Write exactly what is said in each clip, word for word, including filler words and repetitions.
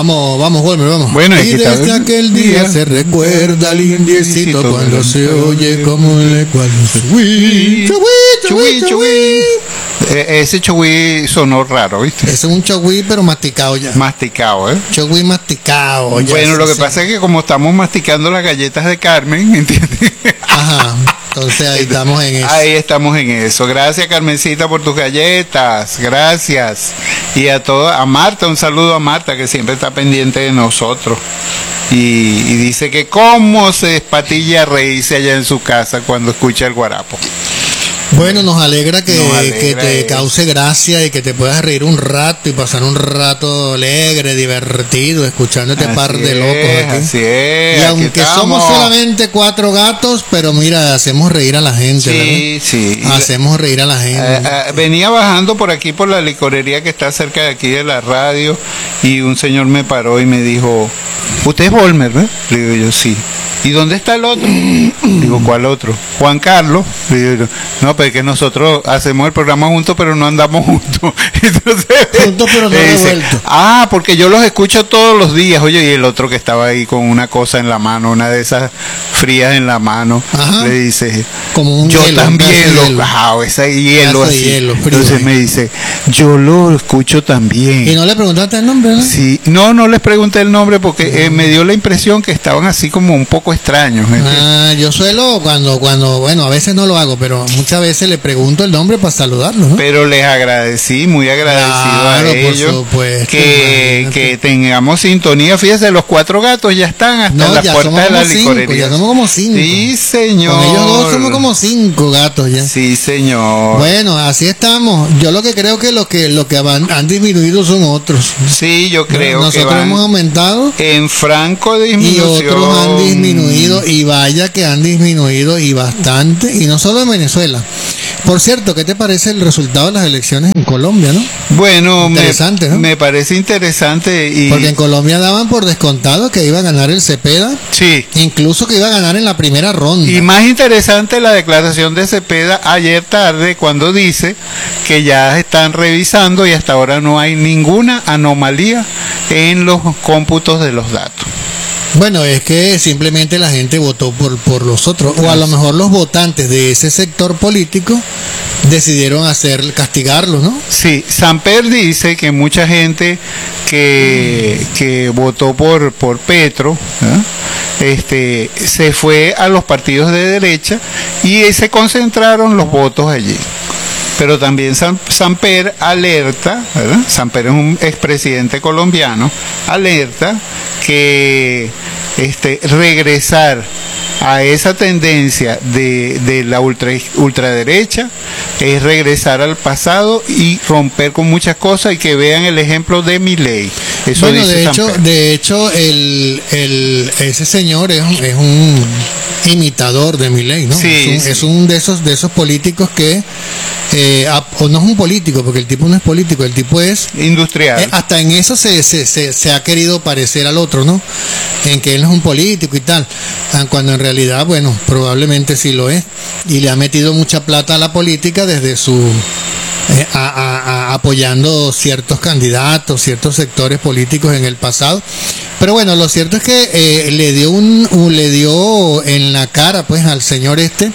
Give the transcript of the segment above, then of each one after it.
Vamos, vamos, Wilmer, vamos. Bueno, y desde está... aquel día se recuerda al indiecito cuando se oye como le cuando chugui, chugui, chugui, chugui. Eh, ese chugui sonó raro, ¿viste? Ese es un chugui pero masticado ya. Masticado, ¿eh? Chugui masticado. Ya, bueno, sí, lo que sí. pasa es que como estamos masticando las galletas de Carmen, ¿entiendes? Ajá. Entonces ahí estamos en eso. Ahí estamos en eso. Gracias, Carmencita, por tus galletas. Gracias. Y a toda, a Marta, un saludo a Marta, que siempre está pendiente de nosotros. Y, y dice que cómo se despatilla a reírse allá en su casa cuando escucha el guarapo. Bueno, nos alegra que, Nos alegra que te eso. cause gracia y que te puedas reír un rato y pasar un rato alegre, divertido, escuchando este Así par de es, locos aquí. Así es. Y aquí aunque estamos. somos solamente cuatro gatos, pero mira, hacemos reír a la gente, Sí, sí. ¿verdad? Hacemos reír a la gente. Eh, eh, venía bajando por aquí por la licorería que está cerca de aquí de la radio y un señor me paró y me dijo, ¿usted es Volmer, ¿verdad? Le digo yo, sí. ¿Y dónde está el otro? Digo, ¿cuál otro? Juan Carlos. Le digo, no, pero es que nosotros hacemos el programa juntos, pero no andamos juntos. Entonces, Juntos, pero no le dice, revueltos. ah, porque yo los escucho todos los días. Oye, y el otro que estaba ahí con una cosa en la mano, una de esas frías en la mano, Ajá. le dice, Como un yo hielo, un también pedazo de lo, hielo. ah, ese hielo Pedazo de así. hielo, frío Entonces ahí. me dice, yo lo escucho también. Y no le preguntaste el nombre, ¿no? Sí, no, no les pregunté el nombre porque eh, me dio la impresión que estaban así como un poco extraños. ¿entiendes? Ah, yo suelo cuando, cuando, bueno, a veces no lo hago, pero muchas veces le pregunto el nombre para saludarlos, ¿no? Pero les agradecí, muy agradecido Claro, a por ellos supuesto, que, imagínate. que tengamos sintonía. Fíjese, los cuatro gatos ya están hasta No, en la ya puerta somos de la como cinco, licorería. ya somos como cinco. Sí, señor. Con ellos dos somos como cinco gatos ya. Sí, señor. Bueno, así estamos. Yo lo que creo que lo que lo que han, han disminuido son otros. Sí, yo creo que Nosotros van hemos aumentado en franco y disminución. otros han disminuido, y vaya que han disminuido y bastante, y no solo en Venezuela. Por cierto, ¿qué te parece el resultado de las elecciones en Colombia, no? Bueno, me, Interesante, ¿no? me parece interesante y Porque en Colombia daban por descontado que iba a ganar el Cepeda, sí. incluso que iba a ganar en la primera ronda. Y más interesante la declaración de Cepeda ayer tarde cuando dice que ya están revisando y hasta ahora no hay ninguna anomalía en los cómputos de los datos. Bueno, es que simplemente la gente votó por, por los otros, o a lo mejor los votantes de ese sector político decidieron hacer castigarlos, ¿no? Sí, Samper dice que mucha gente que, que votó por, por Petro, ¿eh? este, se fue a los partidos de derecha y se concentraron los votos allí. Pero también Sam, Samper alerta, ¿verdad? Samper es un expresidente colombiano, alerta que este, regresar a esa tendencia de, de la ultra, ultraderecha es regresar al pasado y romper con muchas cosas, y que vean el ejemplo de Milei. Eso Bueno, dice de hecho, Samper. de hecho el, el, ese señor es, es un imitador de Milei, ¿no? Sí, es, un, sí. es un de esos de esos políticos que eh, o no es un político, porque el tipo no es político, el tipo es Industrial. eh, hasta en eso se, se, se, se ha querido parecer al otro, ¿no? En que él no es un político y tal, cuando en realidad, bueno, probablemente sí lo es, y le ha metido mucha plata a la política desde su eh, a, a, a, apoyando ciertos candidatos, ciertos sectores políticos en el pasado. Pero bueno, lo cierto es que eh, le dio un, un le dio en la cara pues al señor este,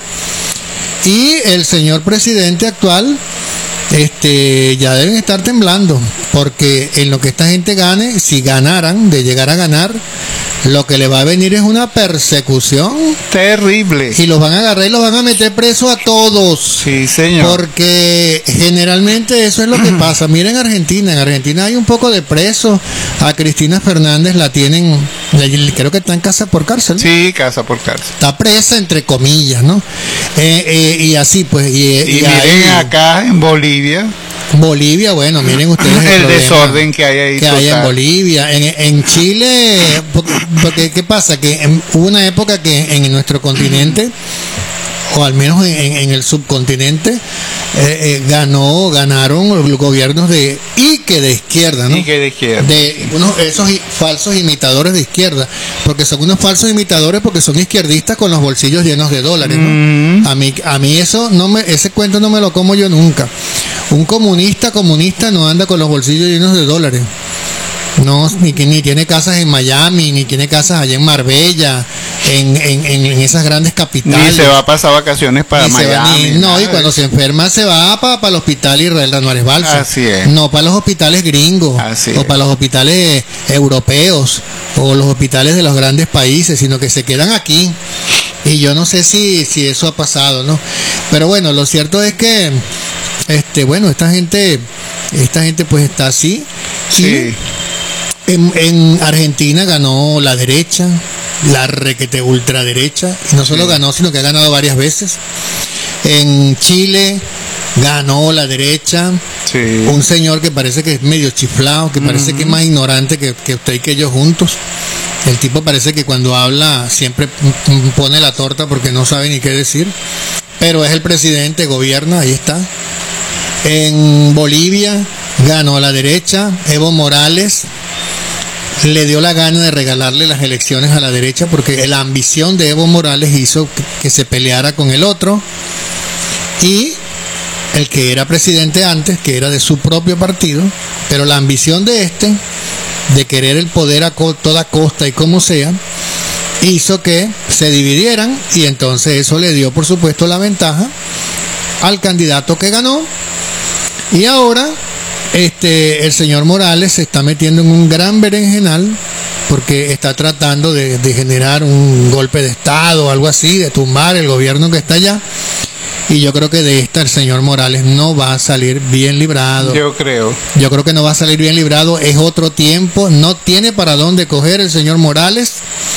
y el señor presidente actual este ya deben estar temblando, porque en lo que esta gente gane, si ganaran, de llegar a ganar, lo que le va a venir es una persecución Terrible. y los van a agarrar y los van a meter preso a todos. Sí, señor. Porque generalmente eso es lo que pasa. Miren Argentina, en Argentina hay un poco de presos. A Cristina Fernández la tienen, creo que está en casa por cárcel. Sí, casa por cárcel. Está presa entre comillas, ¿no? Eh, eh, y así pues. Y, Y, y miren ahí, acá en Bolivia Bolivia, bueno, miren ustedes el, problema desorden que hay ahí. que hay en total. Bolivia, en, en Chile, porque, porque ¿qué pasa? Que en, hubo una época que en nuestro continente, o al menos en, en, en el subcontinente, eh, eh, ganó, ganaron los gobiernos de y que de izquierda, ¿no? Y que de izquierda. De unos esos i- falsos imitadores de izquierda, porque son unos falsos imitadores porque son izquierdistas con los bolsillos llenos de dólares, ¿no? Mm. A mí, a mí eso no me, ese cuento no me lo como yo nunca. Un comunista comunista no anda con los bolsillos llenos de dólares. No, ni, ni tiene casas en Miami, ni tiene casas allá en Marbella, en, en, en, en esas grandes capitales. Ni se va a pasar vacaciones para Ni se va- Miami. ni- no, nada y cuando de se enferma se va para el hospital Israel Álvarez Balsa. Así es. No para los hospitales gringos, Así o es. para los hospitales europeos, o los hospitales de los grandes países, sino que se quedan aquí. Y yo no sé si, si eso ha pasado, ¿no? Pero bueno, lo cierto es que, este, bueno, esta gente, esta gente pues está así. Sí. Y en, en Argentina ganó la derecha, la requete ultraderecha, y no solo Sí. ganó, sino que ha ganado varias veces. En Chile ganó la derecha, Sí. un señor que parece que es medio chiflado, que parece que es más ignorante que, que usted y que yo juntos. El tipo parece que cuando habla siempre p- p- pone la torta porque no sabe ni qué decir, pero es el presidente, gobierna, ahí está. En Bolivia ganó la derecha, Evo Morales le dio la gana de regalarle las elecciones a la derecha porque la ambición de Evo Morales hizo que, que se peleara con el otro, y el que era presidente antes, que era de su propio partido, pero la ambición de este, de querer el poder a co- toda costa y como sea, hizo que se dividieran, y entonces eso le dio por supuesto la ventaja al candidato que ganó. Y ahora este el señor Morales se está metiendo en un gran berenjenal porque está tratando de, de generar un golpe de estado o algo así, de tumbar el gobierno que está allá. Y yo creo que de esta el señor Morales no va a salir bien librado. Yo creo. Yo creo que no va a salir bien librado. Es otro tiempo. No tiene para dónde coger el señor Morales.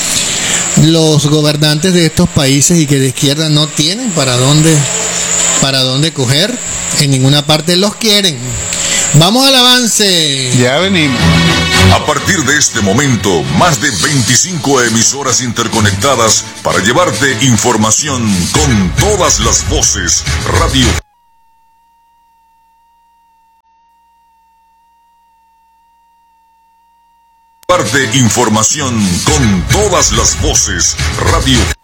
Los gobernantes de estos países y que de izquierda no tienen para dónde, para dónde coger. En ninguna parte los quieren. Vamos al avance. Ya venimos. A partir de este momento, más de veinticinco emisoras interconectadas para llevarte información con todas las voces. Radio. Parte información con todas las voces. Radio.